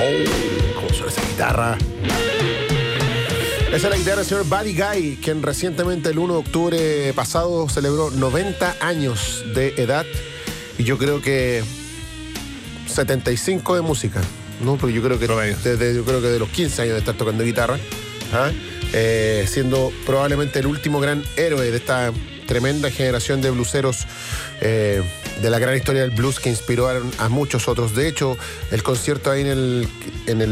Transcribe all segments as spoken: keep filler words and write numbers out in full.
Oh, cómo suena esa guitarra. Esa es la guitarra del señor Buddy Guy, quien recientemente, el primero de octubre pasado, celebró noventa años de edad. Y yo creo que setenta y cinco de música, ¿no? Porque yo creo que desde yo creo que de los quince años de estar tocando guitarra, ¿ah? eh, siendo probablemente el último gran héroe de esta tremenda generación de blueseros, eh, de la gran historia del blues que inspiraron a muchos otros. De hecho, el concierto ahí en el, en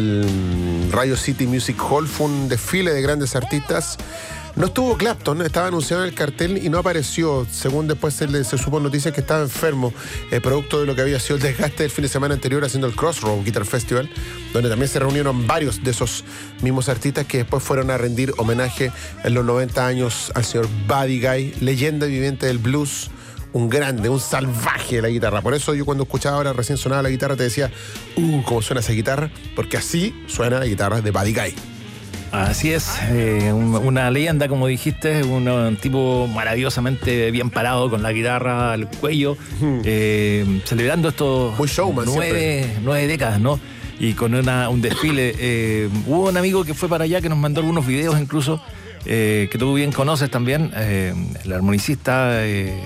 el Radio City Music Hall fue un desfile de grandes artistas. No estuvo Clapton, estaba anunciado en el cartel y no apareció. Según después se, le, se supo noticias que estaba enfermo, eh, producto de lo que había sido el desgaste del fin de semana anterior haciendo el Crossroads Guitar Festival, donde también se reunieron varios de esos mismos artistas que después fueron a rendir homenaje en los noventa años al señor Buddy Guy, leyenda viviente del blues, un grande, un salvaje de la guitarra. Por eso yo cuando escuchaba ahora recién sonaba la guitarra te decía, uh, cómo suena esa guitarra, porque así suena la guitarra de Buddy Guy. Así es, eh, una leyenda, como dijiste, un, un tipo maravillosamente bien parado con la guitarra al cuello, hmm. eh, celebrando estos showman, nueve, nueve décadas, ¿no? Y con una, un desfile. Eh, hubo un amigo que fue para allá que nos mandó algunos videos incluso, eh, que tú bien conoces también, eh, el armonicista. Eh,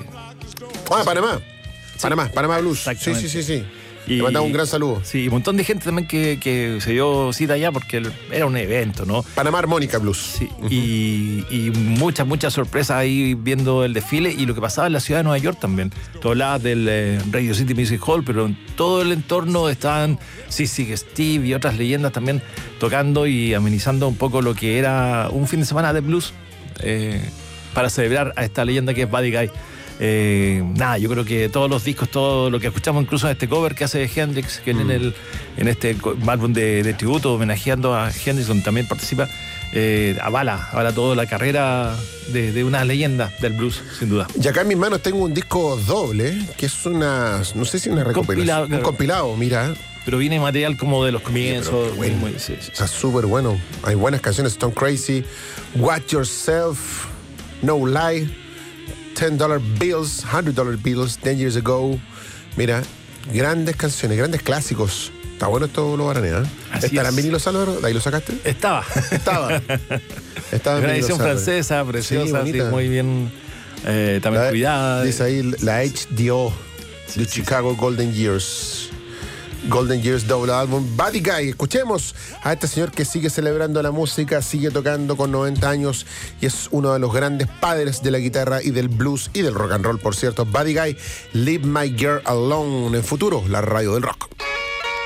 ah, Panamá. Sí. Panamá, Panamá Blues. Sí, sí, sí, sí. Y, le mandaba un gran saludo. Sí, un montón de gente también que, que se dio cita allá porque era un evento, ¿no? Panamá Armónica Blues. Sí, uh-huh. y, y muchas, muchas sorpresas ahí viendo el desfile y lo que pasaba en la ciudad de Nueva York también. Tú hablabas del eh, Radio City Music Hall, pero en todo el entorno estaban Sissy Steve y otras leyendas también tocando y amenizando un poco lo que era un fin de semana de blues eh, para celebrar a esta leyenda que es Buddy Guy. Eh, nada, yo creo que todos los discos, todo lo que escuchamos, incluso en este cover que hace Hendrix, que mm. en, el, en este álbum de, de tributo homenajeando a Hendrix, donde también participa, eh, avala, avala toda la carrera de, de una leyenda del blues, sin duda. Y acá en mis manos tengo un disco doble, que es una, no sé si una recopilación, compilado, claro. Un compilado, mira. Pero viene material como de los comienzos. Sí, bueno, muy, sí, sí. Está súper bueno. Hay buenas canciones, Stone Crazy, Watch Yourself, No Lie, ten dollar bills, one hundred dollar bills, ten years ago. Mira, grandes canciones, grandes clásicos. Está bueno esto, lo baranea, ¿eh? ¿Estará en vinilo, Salvador? ¿De ahí lo sacaste? Estaba. Estaba. Estaba en una edición francesa, preciosa, sí, sí, muy bien eh, también la, cuidada. Dice ahí la H D O, sí, de sí, Chicago sí. Golden Years. Golden Years doble álbum Buddy Guy. Escuchemos a este señor que sigue celebrando la música, sigue tocando con noventa años y es uno de los grandes padres de la guitarra y del blues y del rock and roll, por cierto. Buddy Guy, Leave My Girl Alone. En futuro, la radio del rock.